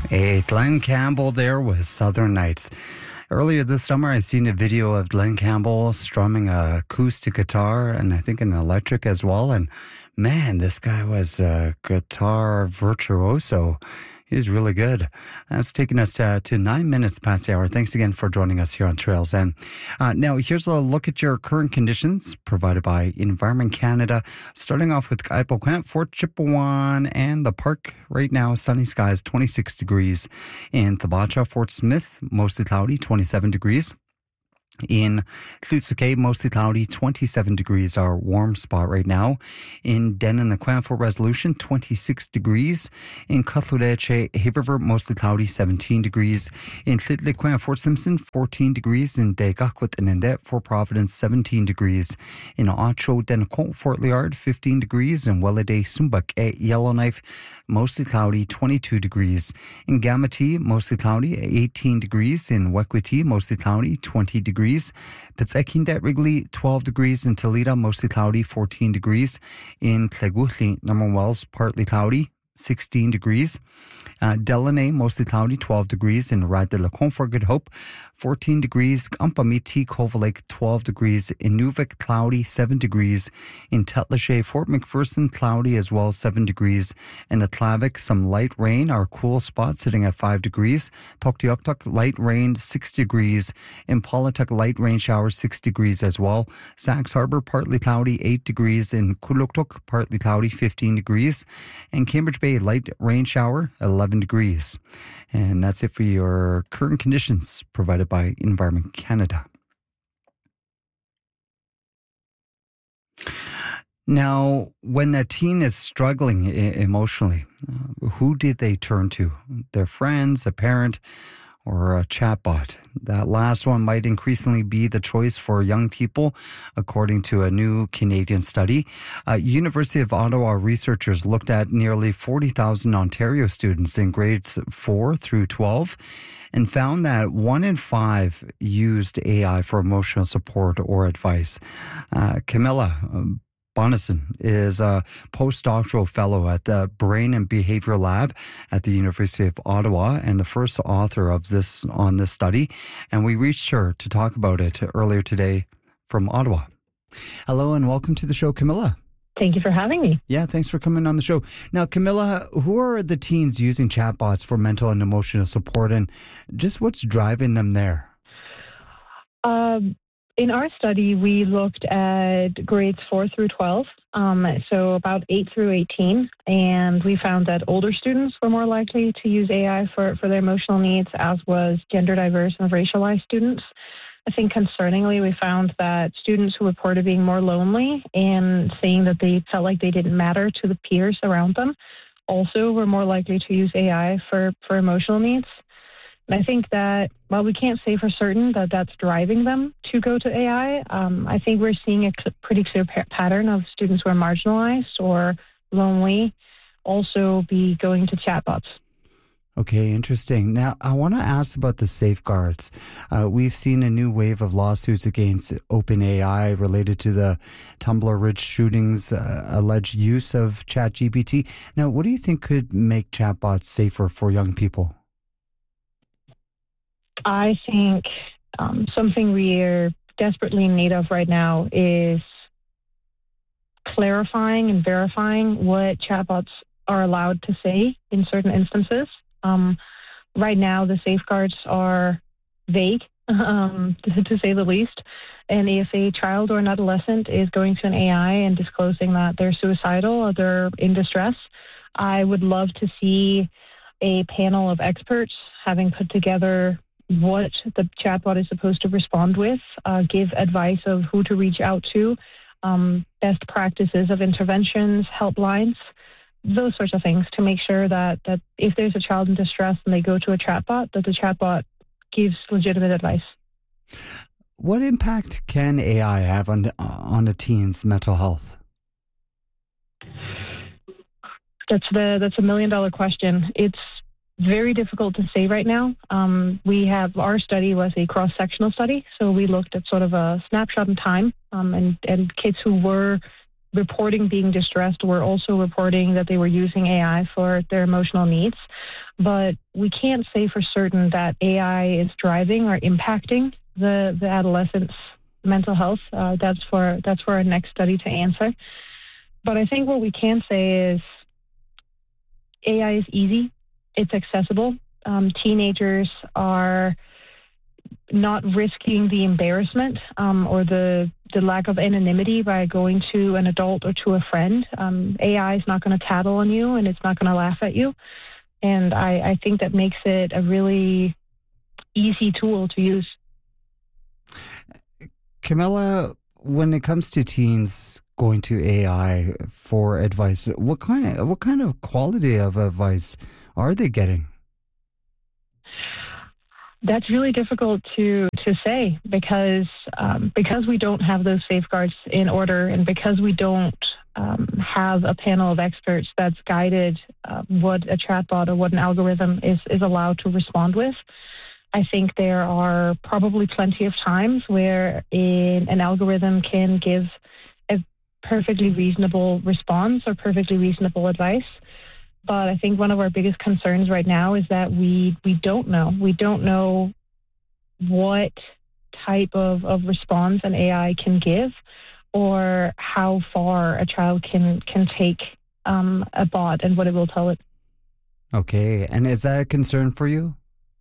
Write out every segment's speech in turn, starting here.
Hey, Glenn Campbell there with Southern Nights. Earlier this summer, I seen a video of Glenn Campbell strumming a acoustic guitar and I think an electric as well. And man, this guy was a guitar virtuoso. He's really good. That's taking us to 9 minutes past the hour. Thanks again for joining us here on Trails. And now here's a look at your current conditions provided by Environment Canada. Starting off with Kaipo, Fort Chipewyan, and the park. Right now, sunny skies, 26 degrees. In Thabacha, Fort Smith, mostly cloudy, 27 degrees. In Tlutsuke, mostly cloudy, 27 degrees, our warm spot right now. In Denon, the Fort Resolution, 26 degrees. In Kutludeche, Haverford, mostly cloudy, 17 degrees. In Tlitli, Fort Simpson, 14 degrees. In Degakut and Indet, Fort Providence, 17 degrees. In Ocho, Denacont, Fort Liard, 15 degrees. In Wellade, Sumbuk, Yellowknife, mostly cloudy, 22 degrees. In Gamati, mostly cloudy, 18 degrees. In Wekwiti, mostly cloudy, 20 degrees. Pitsekindet Wrigley, 12 degrees. In Toledo, mostly cloudy, 14 degrees. In Tleguhli, Norman Wells, partly cloudy, 16 degrees. Delaney, mostly cloudy, 12 degrees. In Rad de la Confort, Good Hope, 14 degrees. Kampamiti, Cove Lake, 12 degrees. In Nuvik, cloudy, 7 degrees. In Tetlache, Fort McPherson, cloudy as well, 7 degrees. In Atlavik, some light rain, our cool spot sitting at 5 degrees. Toktioktok, light rain, 6 degrees. In Polituk, light rain shower, 6 degrees as well. Sax Harbor, partly cloudy, 8 degrees. In Kuluktuk, partly cloudy, 15 degrees. In Cambridge Bay, light rain shower, 11 degrees. And that's it for your current conditions provided by Environment Canada. Now, when a teen is struggling emotionally, who did they turn to? Their friends, a parent, or a chatbot? That last one might increasingly be the choice for young people, according to a new Canadian study. University of Ottawa researchers looked at nearly 40,000 Ontario students in grades 4 through 12 and found that 1 in 5 used AI for emotional support or advice. Camilla Bonison is a postdoctoral fellow at the Brain and Behavior Lab at the University of Ottawa and the first author of this study. And we reached her to talk about it earlier today from Ottawa. Hello and welcome to the show, Camilla. Thank you for having me. Yeah, thanks for coming on the show. Now, Camilla, who are the teens using chatbots for mental and emotional support, and just what's driving them there? In our study, we looked at grades 4 through 12, so about 8 through 18, and we found that older students were more likely to use AI for their emotional needs, as was gender diverse and racialized students. I think concerningly, we found that students who reported being more lonely and saying that they felt like they didn't matter to the peers around them also were more likely to use AI for emotional needs. And I think that while we can't say for certain that that's driving them to go to AI, I think we're seeing a pretty clear pattern of students who are marginalized or lonely also be going to chatbots. Okay, interesting. Now, I want to ask about the safeguards. We've seen a new wave of lawsuits against OpenAI related to the Tumblr Ridge shootings, alleged use of ChatGPT. Now, what do you think could make chatbots safer for young people? I think something we're desperately in need of right now is clarifying and verifying what chatbots are allowed to say in certain instances. Right now, the safeguards are vague, to say the least. And if a child or an adolescent is going to an AI and disclosing that they're suicidal or they're in distress, I would love to see a panel of experts having put together what the chatbot is supposed to respond with, give advice of who to reach out to, best practices of interventions, helplines, those sorts of things to make sure that if there's a child in distress and they go to a chatbot, that the chatbot gives legitimate advice. What impact can AI have on a teen's mental health? That's a $1 million question. It's very difficult to say right now. Our study was a cross-sectional study, so we looked at sort of a snapshot in time, and kids who were reporting being distressed were also reporting that they were using AI for their emotional needs. But we can't say for certain that AI is driving or impacting the adolescents' mental health. That's for our next study to answer. But I think what we can say is AI is easy. It's accessible. Teenagers are not risking the embarrassment or the lack of anonymity by going to an adult or to a friend. AI is not going to tattle on you, and it's not going to laugh at you. And I think that makes it a really easy tool to use. Camilla, when it comes to teens going to AI for advice, what kind of quality of advice are they getting? That's really difficult to say because we don't have those safeguards in order, and because we don't have a panel of experts that's guided what a chatbot or what an algorithm is allowed to respond with. I think there are probably plenty of times where an algorithm can give a perfectly reasonable response or perfectly reasonable advice. But I think one of our biggest concerns right now is that we don't know. We don't know what type of response an AI can give or how far a child can take a bot and what it will tell it. Okay. And is that a concern for you?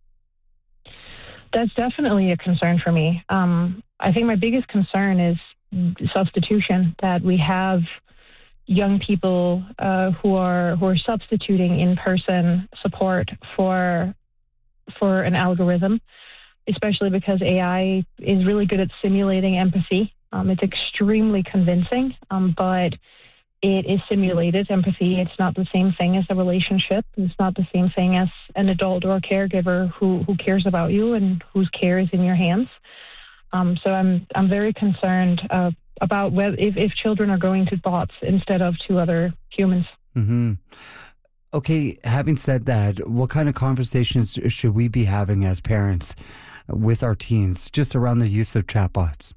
That's definitely a concern for me. I think my biggest concern is substitution, that we have young people who are substituting in-person support for an algorithm, especially because AI is really good at simulating empathy. It's extremely convincing, but it is simulated empathy. It's not the same thing as a relationship. It's not the same thing as an adult or a caregiver who cares about you and whose care is in your hands. So I'm very concerned about if children are going to bots instead of to other humans. Mm-hmm. Okay, having said that, what kind of conversations should we be having as parents with our teens just around the use of chatbots?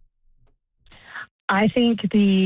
I think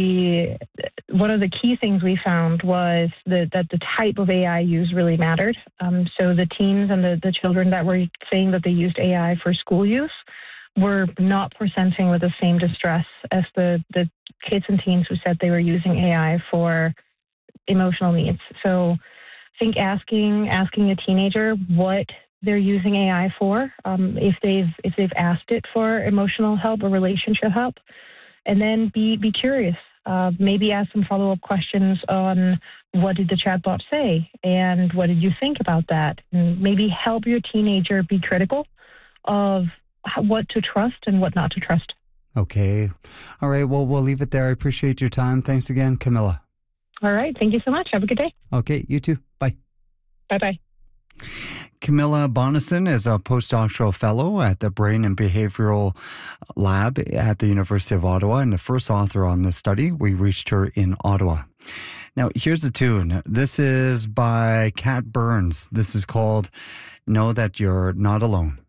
one of the key things we found was that the type of AI used really mattered. So the teens and the children that were saying that they used AI for school use were not presenting with the same distress as the kids and teens who said they were using AI for emotional needs. So I think asking a teenager what they're using AI for, if they've asked it for emotional help or relationship help, and then be curious. Maybe ask some follow-up questions on what did the chatbot say and what did you think about that? And maybe help your teenager be critical of what to trust and what not to trust. Okay. All right. Well, we'll leave it there. I appreciate your time. Thanks again, Camilla. All right. Thank you so much. Have a good day. Okay. You too. Bye. Bye-bye. Camilla Bonnison is a postdoctoral fellow at the Brain and Behavioral Lab at the University of Ottawa and the first author on this study. We reached her in Ottawa. Now, here's a tune. This is by Cat Burns. This is called Know That You're Not Alone.